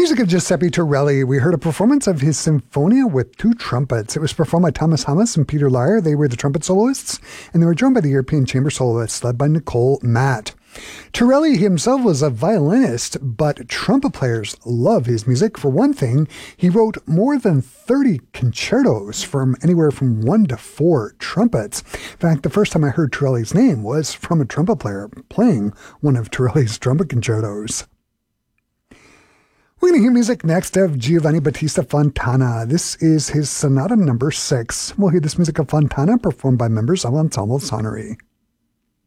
music of Giuseppe Torelli, we heard a performance of his Sinfonia with two trumpets. It was performed by Thomas Hummus and Peter Lyer. They were the trumpet soloists, and they were joined by the European chamber soloists led by Nicole Matt. Torelli himself was a violinist, but trumpet players love his music. For one thing, he wrote more than 30 concertos from anywhere from 1 to 4 trumpets. In fact, the first time I heard Torelli's name was from a trumpet player playing one of Torelli's trumpet concertos. We're going to hear music next of Giovanni Battista Fontana. This is his Sonata number 6. We'll hear this music of Fontana performed by members of Ensemble Sonnery.